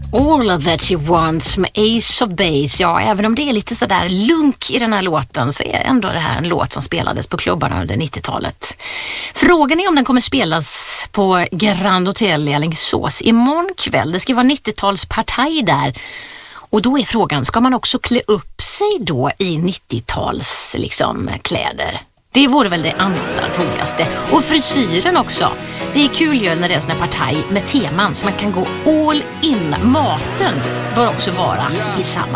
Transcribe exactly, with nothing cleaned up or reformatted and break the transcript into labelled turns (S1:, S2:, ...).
S1: All That She Wants med Ace of Base. Ja, även om det är lite sådär lunk i den här låten så är ändå det här en låt som spelades på klubbarna under nittiotalet. Frågan är om den kommer spelas på Grand Hotel i Alingsås imorgon kväll. Det ska vara nittiotalspartaj där. Och då är frågan, ska man också klä upp sig då i nittio-tals liksom, kläder? Det vore väl det allra roligaste. Och frisyren också. Det är kul ju när det är sån här partaj med teman så man kan gå all in. Maten bör också vara i samma